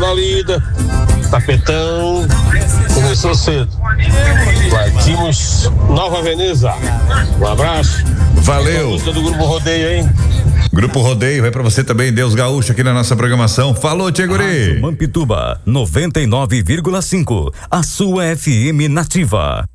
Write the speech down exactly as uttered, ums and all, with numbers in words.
da lida, tapetão, começou cedo. Partimos Nova Veneza. Um abraço. Valeu. Música do Grupo Rodeio, hein? Grupo Rodeio, vai pra você também, Deus Gaúcho, aqui na nossa programação. Falou, Tcheguri. Mampituba, noventa e nove vírgula cinco, a sua F M nativa.